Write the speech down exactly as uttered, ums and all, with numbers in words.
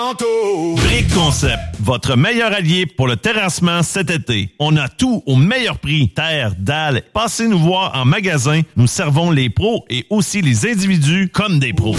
Brick Concept, votre meilleur allié pour le terrassement cet été. On a tout au meilleur prix. Terre, dalle. Passez nous voir en magasin. Nous servons les pros et aussi les individus comme des pros.